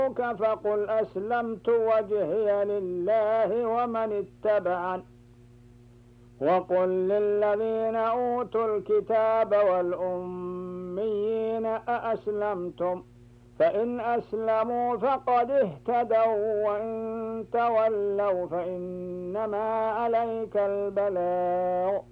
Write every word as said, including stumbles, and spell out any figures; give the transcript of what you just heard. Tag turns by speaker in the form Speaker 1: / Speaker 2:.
Speaker 1: فقل أسلمت وجهي لله ومن اتبعن وقل للذين أوتوا الكتاب والأميين أأسلمتم فإن أسلموا فقد اهتدوا وإن تولوا فإنما عليك البلاغ